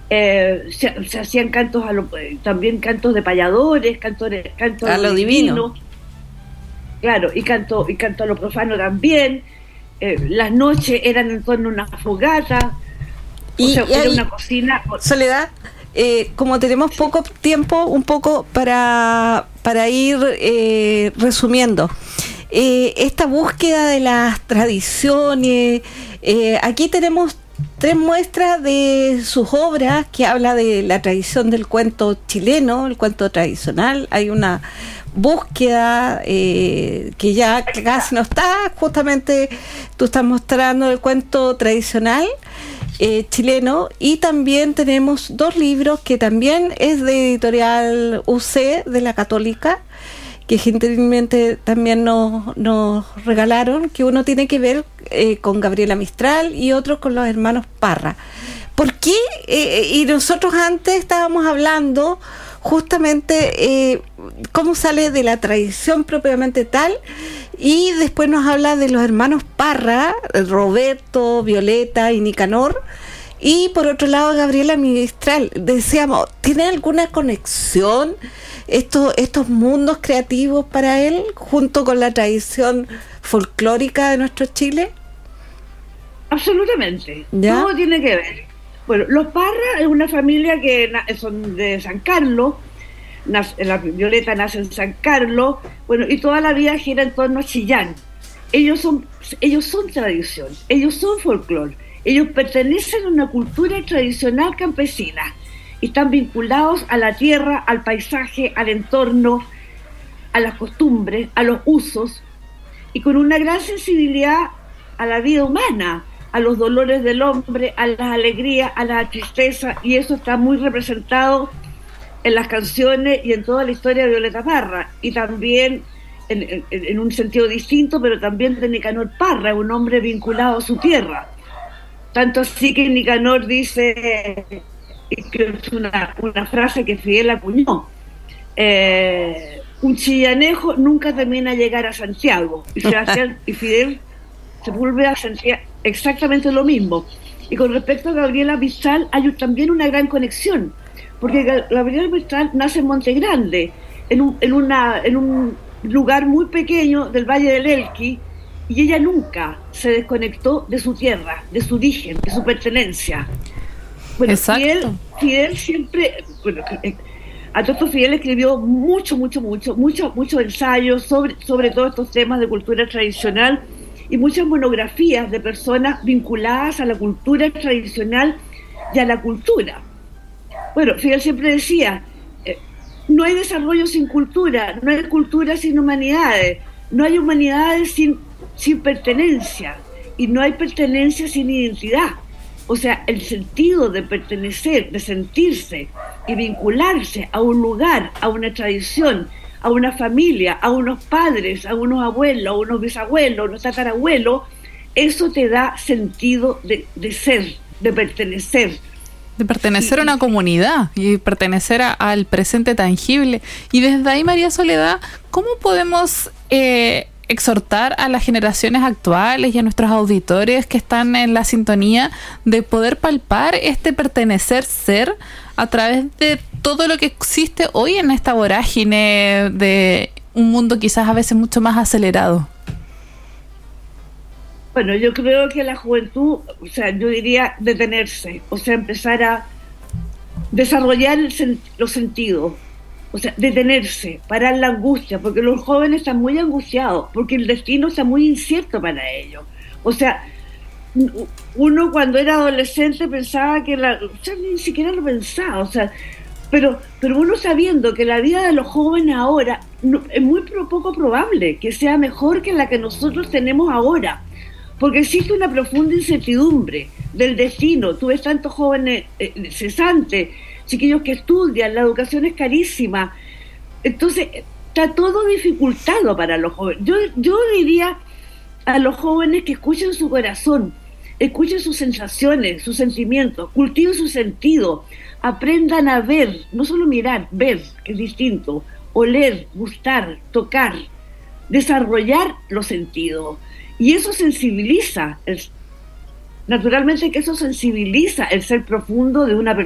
Se hacían cantos también cantos de payadores, cantos A a lo lo divino. divino, claro, y canto a lo profano también. Las noches eran en torno a una fogata, o sea, Y era hay, una cocina. Soledad, como tenemos Sí, poco tiempo, un poco para ir resumiendo. Esta búsqueda de las tradiciones, aquí tenemos tres muestras de sus obras que habla de la tradición del cuento chileno, el cuento tradicional. Hay una búsqueda que ya casi no está, justamente tú estás mostrando el cuento tradicional chileno, y también tenemos dos libros que también es de editorial UC de la Católica, que gentilmente también nos regalaron, que uno tiene que ver con Gabriela Mistral y otro con los hermanos Parra. ¿Por qué? Y nosotros antes estábamos hablando justamente cómo sale de la tradición propiamente tal, y después nos habla de los hermanos Parra, Roberto, Violeta y Nicanor, y por otro lado Gabriela Mistral. Decíamos, ¿tiene alguna conexión estos mundos creativos para él junto con la tradición folclórica de nuestro Chile? absolutamente, ¿Ya? todo tiene que ver. Bueno, los Parra es una familia que son de San Carlos. La Violeta nace en San Carlos, bueno, y toda la vida gira en torno a Chillán. Ellos son, ellos son tradición, ellos son folclore, ellos pertenecen a una cultura tradicional campesina y están vinculados a la tierra, al paisaje, al entorno, a las costumbres, a los usos, y con una gran sensibilidad a la vida humana, a los dolores del hombre, a las alegrías, a la tristeza, y eso está muy representado en las canciones y en toda la historia de Violeta Parra, y también en un sentido distinto, pero también de Nicanor Parra, un hombre vinculado a su tierra. Tanto así que Nicanor dice, que es una frase que Fidel acuñó, un chillanejo nunca termina de llegar a Santiago, y Fidel se vuelve a sentir exactamente lo mismo. Y con respecto a Gabriela Mistral, hay también una gran conexión, porque Gabriela Mistral nace en Monte Grande, en un lugar muy pequeño del Valle del Elqui, y ella nunca se desconectó de su tierra, de su origen, de su pertenencia. Bueno, Exacto. Fidel siempre, bueno, a todo esto Fidel escribió muchos ensayos sobre todos estos temas de cultura tradicional, y muchas monografías de personas vinculadas a la cultura tradicional y a la cultura. Bueno, Fidel siempre decía, no hay desarrollo sin cultura, no hay cultura sin humanidades, no hay humanidades sin pertenencia, y no hay pertenencia sin identidad. O sea, el sentido de pertenecer, de sentirse y vincularse a un lugar, a una tradición, a una familia, a unos padres, a unos abuelos, a unos bisabuelos, a unos tatarabuelos, eso te da sentido de ser, de pertenecer. De pertenecer a una comunidad y pertenecer al presente tangible. Y desde ahí, María Soledad, ¿cómo podemos exhortar a las generaciones actuales y a nuestros auditores que están en la sintonía de poder palpar este pertenecer ser a través de todo lo que existe hoy en esta vorágine de un mundo quizás a veces mucho más acelerado? Bueno, yo creo que la juventud, o sea, yo diría detenerse, o sea, empezar a desarrollar los sentidos, o sea, detenerse, parar la angustia, porque los jóvenes están muy angustiados, porque el destino está muy incierto para ellos. O sea, uno cuando era adolescente pensaba que o sea, ni siquiera lo pensaba, o sea, pero uno sabiendo que la vida de los jóvenes ahora es muy poco probable que sea mejor que la que nosotros tenemos ahora, porque existe una profunda incertidumbre del destino. Tú ves tantos jóvenes cesantes, chiquillos que estudian, la educación es carísima, entonces está todo dificultado para los jóvenes. Yo diría a los jóvenes que escuchen su corazón, escuchen sus sensaciones, sus sentimientos, cultiven su sentido, aprendan a ver, no solo mirar, ver, que es distinto, oler, gustar, tocar, desarrollar los sentidos. Y eso sensibiliza, naturalmente que eso sensibiliza el ser profundo de una persona.